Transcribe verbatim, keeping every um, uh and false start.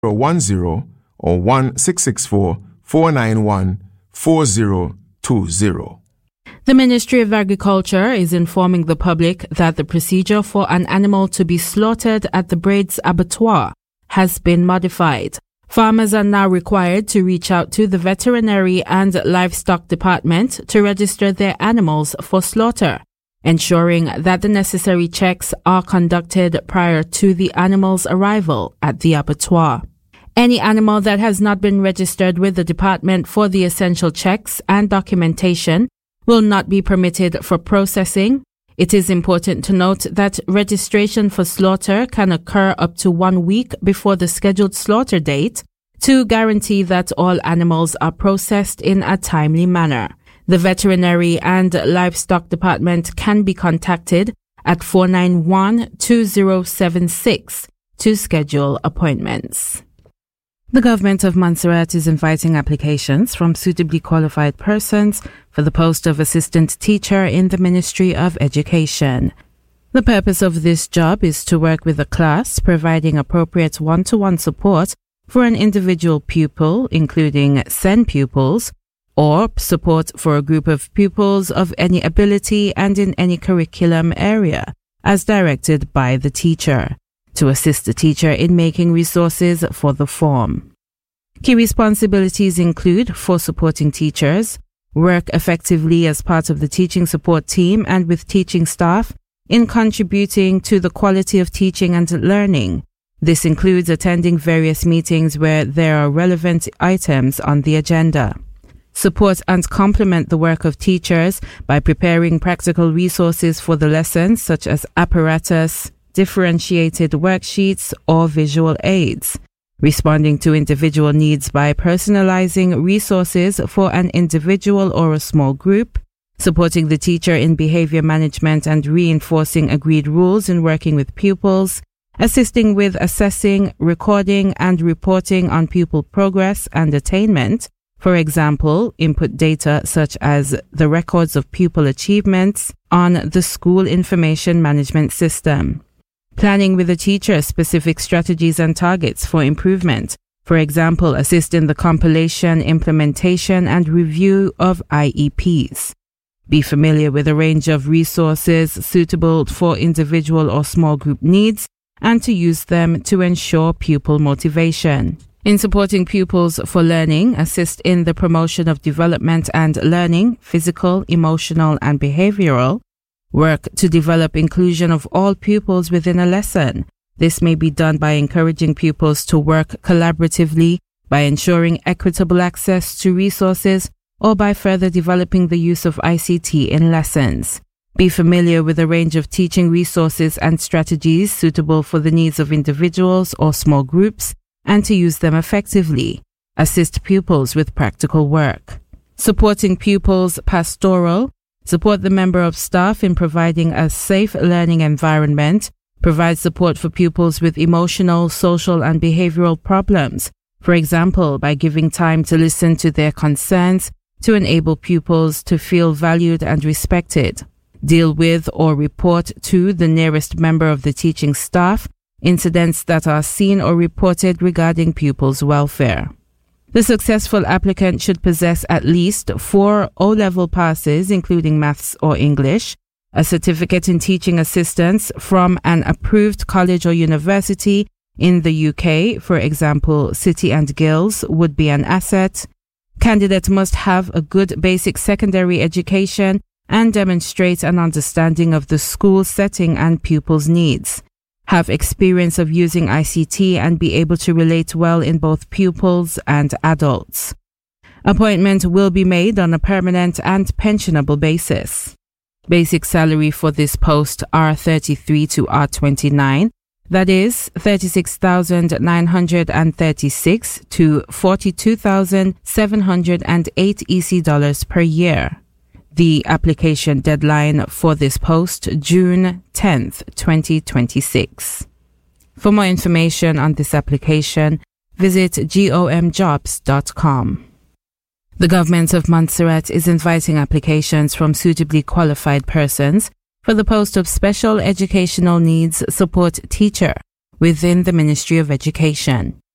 one zero or one six six four, four nine one, four zero two zero. The Ministry of Agriculture is informing the public that the procedure for an animal to be slaughtered at the Braids Abattoir has been modified. Farmers are now required to reach out to the Veterinary and Livestock Department to register their animals for slaughter, ensuring that the necessary checks are conducted prior to the animal's arrival at the abattoir. Any animal that has not been registered with the department for the essential checks and documentation will not be permitted for processing. It is important to note that registration for slaughter can occur up to one week before the scheduled slaughter date to guarantee that all animals are processed in a timely manner. The Veterinary and Livestock Department can be contacted at four nine one, two zero seven six to schedule appointments. The government of Montserrat is inviting applications from suitably qualified persons for the post of assistant teacher in the Ministry of Education. The purpose of this job is to work with a class, providing appropriate one-to-one support for an individual pupil, including S E N pupils, or support for a group of pupils of any ability and in any curriculum area, as directed by the teacher, to assist the teacher in making resources for the form. Key responsibilities include for supporting teachers, work effectively as part of the teaching support team and with teaching staff in contributing to the quality of teaching and learning. This includes attending various meetings where there are relevant items on the agenda. Support and complement the work of teachers by preparing practical resources for the lessons such as apparatus, differentiated worksheets, or visual aids. Responding to individual needs by personalizing resources for an individual or a small group. Supporting the teacher in behavior management and reinforcing agreed rules in working with pupils. Assisting with assessing, recording, and reporting on pupil progress and attainment. For example, input data such as the records of pupil achievements on the school information management system. Planning with the teacher specific strategies and targets for improvement. For example, assist in the compilation, implementation, and review of I E Ps. Be familiar with a range of resources suitable for individual or small group needs and to use them to ensure pupil motivation. In supporting pupils for learning, assist in the promotion of development and learning, physical, emotional, and behavioral. Work to develop inclusion of all pupils within a lesson. This may be done by encouraging pupils to work collaboratively, by ensuring equitable access to resources, or by further developing the use of I C T in lessons. Be familiar with a range of teaching resources and strategies suitable for the needs of individuals or small groups, and to use them effectively. Assist pupils with practical work. Supporting pupils pastoral. Support the member of staff in providing a safe learning environment. Provide support for pupils with emotional, social, and behavioral problems. For example, by giving time to listen to their concerns to enable pupils to feel valued and respected. Deal with or report to the nearest member of the teaching staff incidents that are seen or reported regarding pupils' welfare. The successful applicant should possess at least four O-level passes, including maths or English, a certificate in teaching assistance from an approved college or university in the U K, for example, City and Guilds, would be an asset. Candidate must have a good basic secondary education and demonstrate an understanding of the school setting and pupils' needs. Have experience of using I C T and be able to relate well in both pupils and adults. Appointment will be made on a permanent and pensionable basis. Basic salary for this post R thirty-three to R twenty-nine, that is thirty-six thousand nine hundred thirty-six to forty-two thousand seven hundred eight E C dollars per year. The application deadline for this post, June tenth, twenty twenty-six. For more information on this application, visit gom jobs dot com. The government of Montserrat is inviting applications from suitably qualified persons for the post of Special Educational Needs Support Teacher within the Ministry of Education.